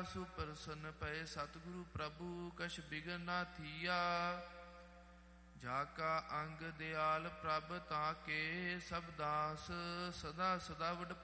ਸੁਪਰਸਨ ਪਏ ਸਤਿਗੁਰੂ ਪ੍ਰਭੂ ਕਛ ਬਿਗਨ ਨਾ ਥੀਆ। ਜਾ ਕਾ ਅੰਗ ਦਿਆਲ ਪ੍ਰਭ ਤਾਂ ਕੇ ਸਭ ਦਾਸ ਸਦਾ ਸਦਾ ਵਡ